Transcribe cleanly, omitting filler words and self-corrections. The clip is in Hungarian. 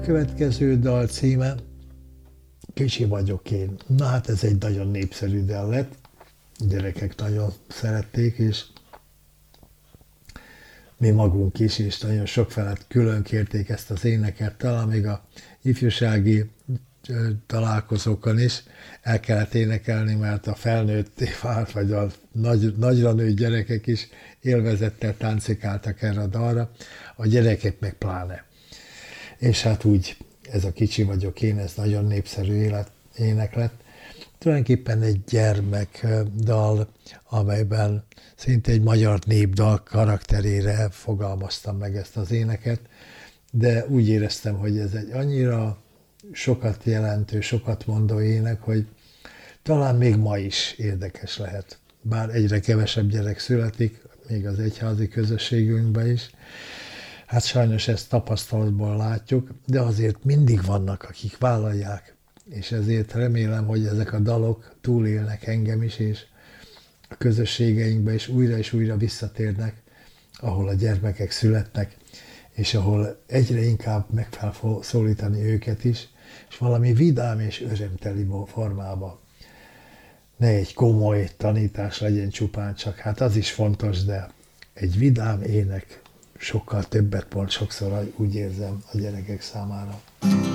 következő dal címe Kicsi vagyok én. Na hát ez egy nagyon népszerű dal lett, a gyerekek nagyon szerették, és mi magunk is, és nagyon sok felett külön kérték ezt az éneket, talán még a ifjúsági találkozókon is el kellett énekelni, mert a felnőtté vált, vagy a nagyra nőtt gyerekek is élvezettel táncikáltak erre a dalra, a gyerekek meg pláne. És hát úgy, ez a Kicsi vagyok én, ez nagyon népszerű ének lett. Tulajdonképpen egy gyermekdal, amelyben szinte egy magyar népdal karakterére fogalmaztam meg ezt az éneket, de úgy éreztem, hogy ez egy annyira sokat jelentő, sokat mondó ének, hogy talán még ma is érdekes lehet. Bár egyre kevesebb gyerek születik, még az egyházi közösségünkben is. Hát sajnos ezt tapasztalatból látjuk, de azért mindig vannak, akik vállalják, és ezért remélem, hogy ezek a dalok túlélnek engem is, és a közösségeinkbe is újra visszatérnek, ahol a gyermekek születnek, és ahol egyre inkább meg kell szólítani őket is, és valami vidám és örömteli formában. Ne egy komoly tanítás legyen csupán csak, hát az is fontos, de egy vidám ének sokkal többet mond sokszor, úgy érzem, a gyerekek számára.